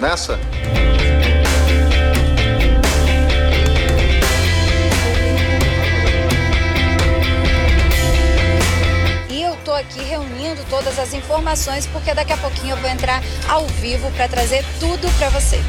nessa? Estou aqui reunindo todas as informações porque daqui a pouquinho eu vou entrar ao vivo para trazer tudo para vocês.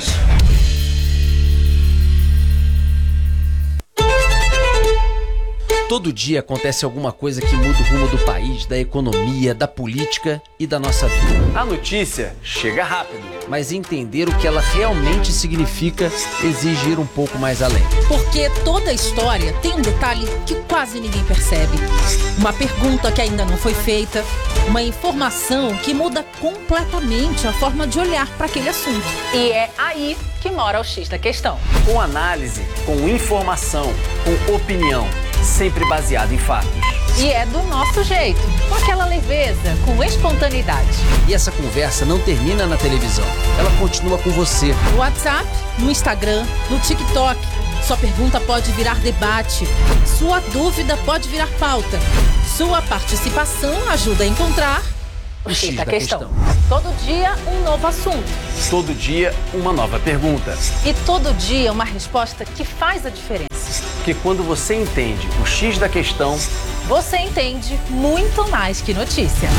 Todo dia acontece alguma coisa que muda o rumo do país, da economia, da política e da nossa vida. A notícia chega rápido. Mas entender o que ela realmente significa exige ir um pouco mais além. Porque toda história tem um detalhe que quase ninguém percebe. Uma pergunta que ainda não foi feita, uma informação que muda completamente a forma de olhar para aquele assunto. E é aí que mora o X da questão. Com análise, com informação, com opinião, sempre baseado em fatos. E é do nosso jeito, com aquela leveza, com espontaneidade. E essa conversa não termina na televisão, ela continua com você. No WhatsApp, no Instagram, no TikTok. Sua pergunta pode virar debate, sua dúvida pode virar pauta. Sua participação ajuda a encontrar o X da questão. Todo dia um novo assunto. Todo dia uma nova pergunta. E todo dia uma resposta que faz a diferença. Porque quando você entende o X da questão, você entende muito mais que notícia.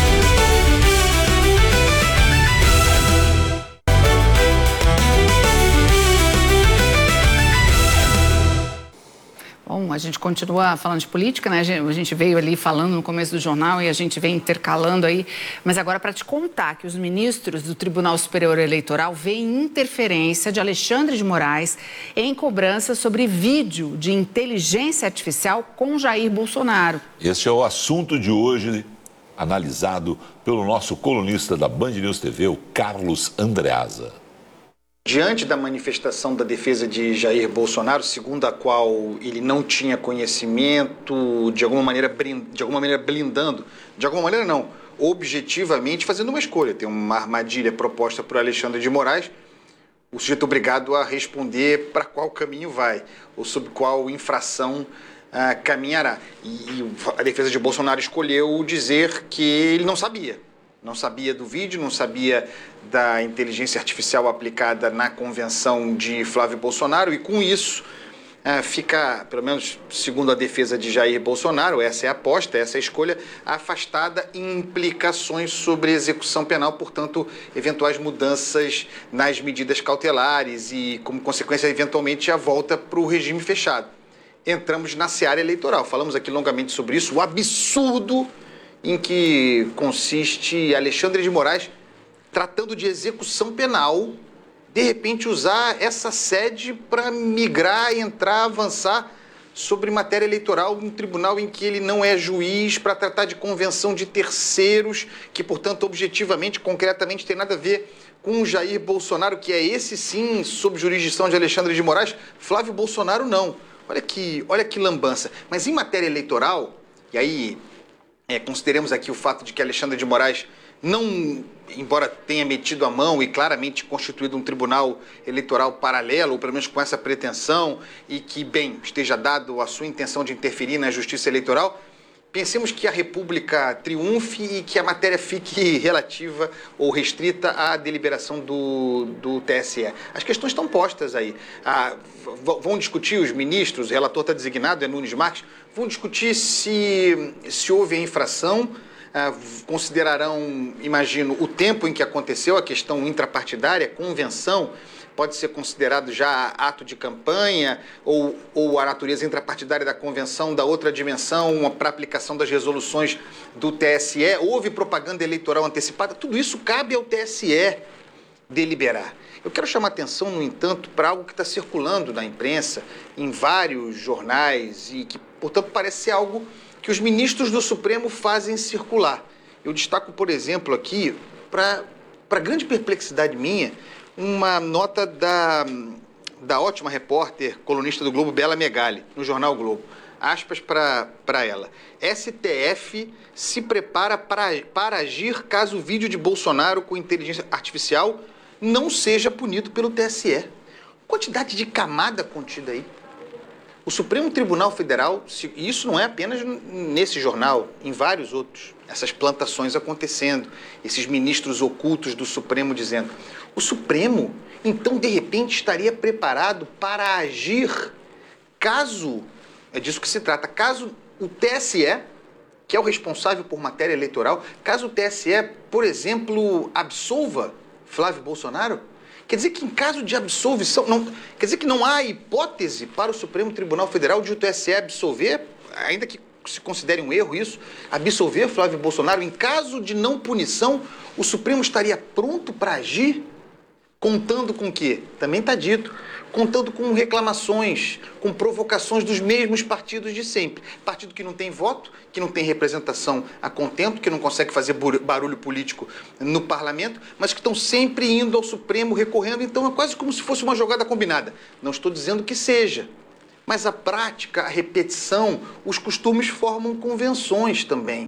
Bom, a gente continua falando de política, né? A gente veio ali falando no começo do jornal e a gente vem intercalando aí. Mas agora para te contar que os ministros do Tribunal Superior Eleitoral veem interferência de Alexandre de Moraes em cobrança sobre vídeo de inteligência artificial com Jair Bolsonaro. Esse é o assunto de hoje, analisado pelo nosso colunista da Band News TV, o Carlos Andreasa. Diante da manifestação da defesa de Jair Bolsonaro, segundo a qual ele não tinha conhecimento, de alguma maneira blindando, de alguma maneira não, objetivamente fazendo uma escolha, tem uma armadilha proposta por Alexandre de Moraes, o sujeito obrigado a responder para qual caminho vai, ou sobre qual infração caminhará. E a defesa de Bolsonaro escolheu dizer que ele não sabia. Não sabia do vídeo, não sabia da inteligência artificial aplicada na convenção de Flávio Bolsonaro e com isso fica, pelo menos segundo a defesa de Jair Bolsonaro, essa é a aposta, essa é a escolha, afastada implicações sobre execução penal, portanto, eventuais mudanças nas medidas cautelares e, como consequência, eventualmente a volta para o regime fechado. Entramos na seara eleitoral, falamos aqui longamente sobre isso, o absurdo em que consiste Alexandre de Moraes tratando de execução penal, de repente usar essa sede para migrar, entrar, avançar sobre matéria eleitoral num tribunal em que ele não é juiz, para tratar de convenção de terceiros, que, portanto, objetivamente, concretamente, tem nada a ver com o Jair Bolsonaro, que é esse sim, sob jurisdição de Alexandre de Moraes, Flávio Bolsonaro não. Olha que lambança. Mas em matéria eleitoral, e aí consideremos aqui o fato de que Alexandre de Moraes não, embora tenha metido a mão e claramente constituído um tribunal eleitoral paralelo, ou pelo menos com essa pretensão, e que, bem, esteja dado a sua intenção de interferir na justiça eleitoral, pensemos que a República triunfe e que a matéria fique relativa ou restrita à deliberação do TSE. As questões estão postas aí. Vão discutir os ministros, o relator está designado, é Nunes Marques, vão discutir se houve a infração, considerarão, imagino, o tempo em que aconteceu a questão intrapartidária, convenção, pode ser considerado já ato de campanha ou a natureza intrapartidária da convenção da outra dimensão para aplicação das resoluções do TSE, houve propaganda eleitoral antecipada, tudo isso cabe ao TSE deliberar. Eu quero chamar atenção, no entanto, para algo que está circulando na imprensa, em vários jornais e que, portanto, parece ser algo que os ministros do Supremo fazem circular. Eu destaco, por exemplo, aqui, para grande perplexidade minha, uma nota da ótima repórter, colunista do Globo, Bela Megali, no jornal Globo. Aspas para ela. STF se prepara para agir caso o vídeo de Bolsonaro com inteligência artificial não seja punido pelo TSE. Quantidade de camada contida aí. O Supremo Tribunal Federal, e isso não é apenas nesse jornal, em vários outros, essas plantações acontecendo, esses ministros ocultos do Supremo dizendo, o Supremo, então, de repente, estaria preparado para agir caso, é disso que se trata, caso o TSE, que é o responsável por matéria eleitoral, caso o TSE, por exemplo, absolva Flávio Bolsonaro, quer dizer que em caso de absolvição, quer dizer que não há hipótese para o Supremo Tribunal Federal de o TSE absolver, ainda que se considere um erro isso, absolver Flávio Bolsonaro, em caso de não punição, o Supremo estaria pronto para agir? Contando com o quê? Também está dito. Contando com reclamações, com provocações dos mesmos partidos de sempre. Partido que não tem voto, que não tem representação a contento, que não consegue fazer barulho político no parlamento, mas que estão sempre indo ao Supremo, recorrendo. Então é quase como se fosse uma jogada combinada. Não estou dizendo que seja. Mas a prática, a repetição, os costumes formam convenções também.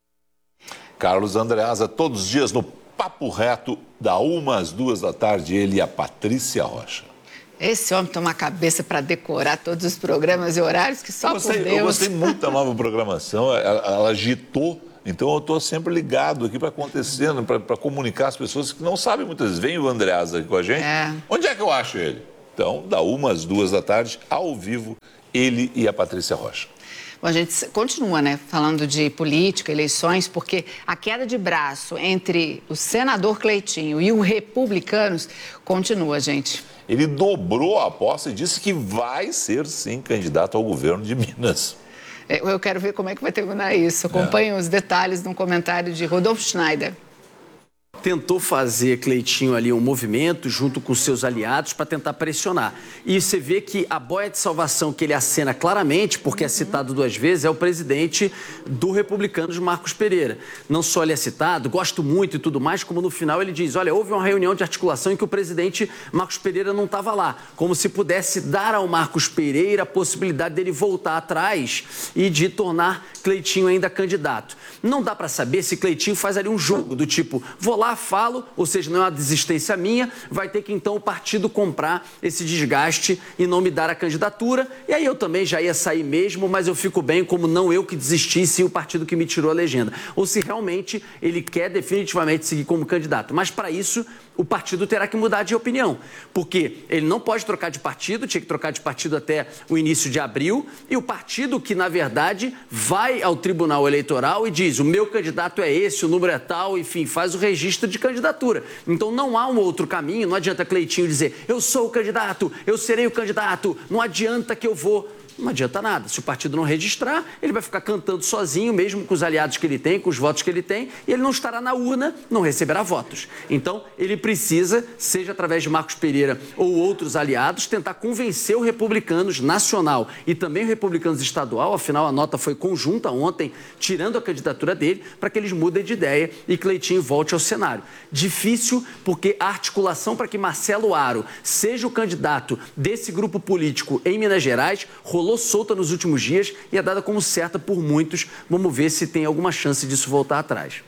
Carlos Andreasa, todos os dias no Papo Reto, da 1 às 2 da tarde, ele e a Patrícia Rocha. Esse homem tem uma cabeça para decorar todos os programas e horários que só por Deus. Eu gostei muito da nova programação, ela agitou, então eu estou sempre ligado aqui para acontecendo, para comunicar as pessoas que não sabem muitas vezes. Vem o Andreasa aqui com a gente, onde é que eu acho ele? Então, da 1 às 2 da tarde, ao vivo, ele e a Patrícia Rocha. Bom, a gente continua, falando de política, eleições, porque a queda de braço entre o senador Cleitinho e os republicanos continua, gente. Ele dobrou a aposta e disse que vai ser, sim, candidato ao governo de Minas. Eu quero ver como é que vai terminar isso. Acompanhem os detalhes num comentário de Rodolfo Schneider. Tentou fazer Cleitinho ali um movimento junto com seus aliados para tentar pressionar. E você vê que a boia de salvação que ele acena claramente, porque é citado 2 vezes, é o presidente do Republicanos, Marcos Pereira. Não só ele é citado, gosto muito e tudo mais, como no final ele diz, olha, houve uma reunião de articulação em que o presidente Marcos Pereira não estava lá, como se pudesse dar ao Marcos Pereira a possibilidade dele voltar atrás e de tornar Cleitinho ainda candidato. Não dá para saber se Cleitinho faz ali um jogo do tipo, vou lá, falo, ou seja, não é uma desistência minha, vai ter que então o partido comprar esse desgaste e não me dar a candidatura, e aí eu também já ia sair mesmo, mas eu fico bem como não eu que desisti, sim o partido que me tirou a legenda. Ou se realmente ele quer definitivamente seguir como candidato, mas para isso o partido terá que mudar de opinião, porque ele não pode trocar de partido, tinha que trocar de partido até o início de abril, e o partido que, na verdade, vai ao Tribunal Eleitoral e diz, o meu candidato é esse, o número é tal, enfim, faz o registro de candidatura. Então não há um outro caminho, não adianta Cleitinho dizer, eu sou o candidato, eu serei o candidato, não adianta que eu vou... Não adianta nada. Se o partido não registrar, ele vai ficar cantando sozinho, mesmo com os aliados que ele tem, com os votos que ele tem, e ele não estará na urna, não receberá votos. Então, ele precisa, seja através de Marcos Pereira ou outros aliados, tentar convencer o Republicanos nacional e também o Republicanos estadual, afinal a nota foi conjunta ontem, tirando a candidatura dele, para que eles mudem de ideia e Cleitinho volte ao cenário. Difícil, porque a articulação para que Marcelo Aro seja o candidato desse grupo político em Minas Gerais rolou solta nos últimos dias e é dada como certa por muitos. Vamos ver se tem alguma chance disso voltar atrás.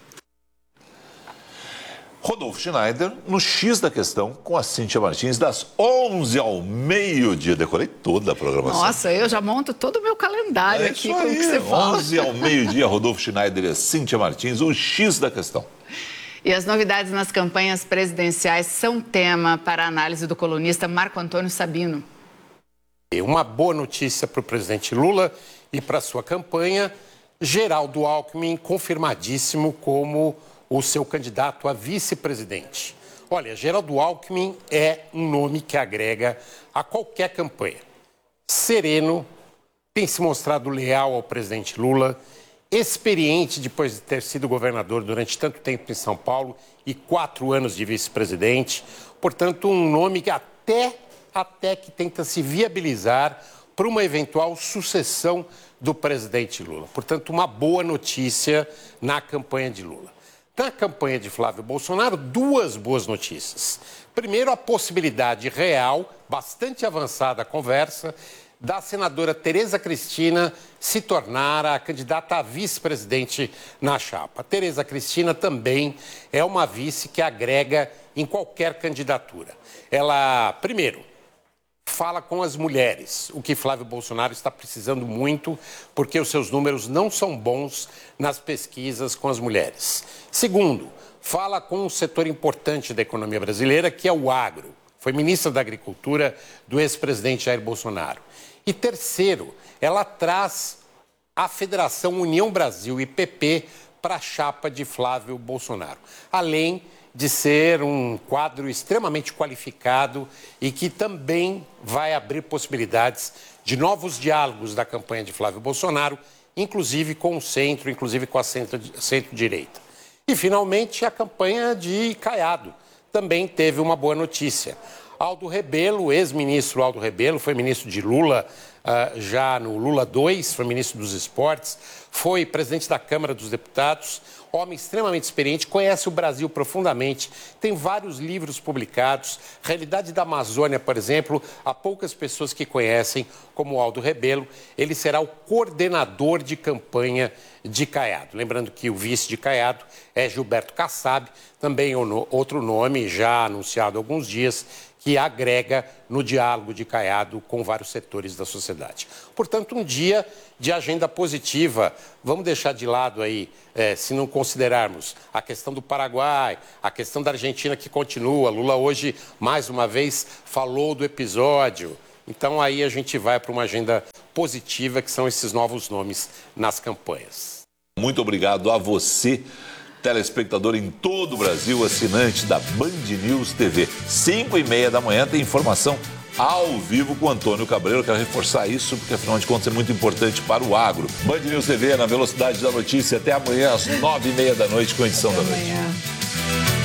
Rodolfo Schneider, no X da Questão, com a Cíntia Martins, das 11 ao meio-dia. Decorei toda a programação. Nossa, eu já monto todo o meu calendário aqui, como que você fala. 11 ao meio-dia, Rodolfo Schneider e a Cíntia Martins, o X da Questão. E as novidades nas campanhas presidenciais são tema para a análise do colunista Marco Antônio Sabino. Uma boa notícia para o presidente Lula e para a sua campanha, Geraldo Alckmin confirmadíssimo como o seu candidato a vice-presidente. Olha, Geraldo Alckmin é um nome que agrega a qualquer campanha. Sereno, tem se mostrado leal ao presidente Lula, experiente depois de ter sido governador durante tanto tempo em São Paulo e 4 anos de vice-presidente. Portanto, um nome que até que tenta se viabilizar para uma eventual sucessão do presidente Lula. Portanto, uma boa notícia na campanha de Lula. Na campanha de Flávio Bolsonaro, 2 boas notícias. Primeiro, a possibilidade real, bastante avançada a conversa, da senadora Tereza Cristina se tornar a candidata a vice-presidente na chapa. Tereza Cristina também é uma vice que agrega em qualquer candidatura. Ela, primeiro, fala com as mulheres, o que Flávio Bolsonaro está precisando muito, porque os seus números não são bons nas pesquisas com as mulheres. Segundo, fala com um setor importante da economia brasileira, que é o agro. Foi ministra da Agricultura do ex-presidente Jair Bolsonaro. E terceiro, ela traz a Federação União Brasil e PP para a chapa de Flávio Bolsonaro. Além de ser um quadro extremamente qualificado e que também vai abrir possibilidades de novos diálogos da campanha de Flávio Bolsonaro, inclusive com o centro, inclusive com a centro-direita. E, finalmente, a campanha de Caiado também teve uma boa notícia. Aldo Rebelo, ex-ministro Aldo Rebelo, foi ministro de Lula, já no Lula II, foi ministro dos Esportes, foi presidente da Câmara dos Deputados, homem extremamente experiente, conhece o Brasil profundamente, tem vários livros publicados, Realidade da Amazônia, por exemplo, há poucas pessoas que conhecem como Aldo Rebelo. Ele será o coordenador de campanha de Caiado. Lembrando que o vice de Caiado é Gilberto Kassab, também outro nome já anunciado há alguns dias, que agrega no diálogo de Caiado com vários setores da sociedade. Portanto, um dia de agenda positiva. Vamos deixar de lado aí, se não considerarmos a questão do Paraguai, a questão da Argentina que continua. Lula hoje, mais uma vez, falou do episódio. Então, aí a gente vai para uma agenda positiva, que são esses novos nomes nas campanhas. Muito obrigado a você, telespectador em todo o Brasil, assinante da Band News TV. 5h30 da manhã tem informação ao vivo com o Antônio Cabreiro. Eu quero reforçar isso, porque afinal de contas é muito importante para o agro. Band News TV na velocidade da notícia. Até amanhã às 9h30 da noite com a edição da noite.